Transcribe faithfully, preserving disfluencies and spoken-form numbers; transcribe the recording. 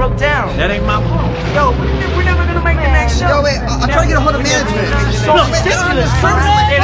broke down. That ain't my fault. Yo, we're never gonna make the next show. Yo, wait, I'll try to get a hold of management. So ridiculous.